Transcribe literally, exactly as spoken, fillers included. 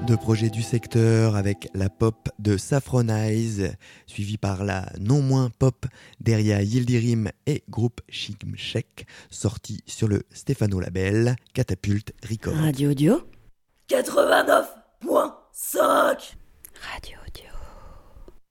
Deux projets du secteur avec la pop de Saffronize, suivie par la non moins pop Deria Yildirim et groupe Shimshek, sorti sur le Stefano Label Catapult Records. Radio Audio quatre-vingt-neuf point cinq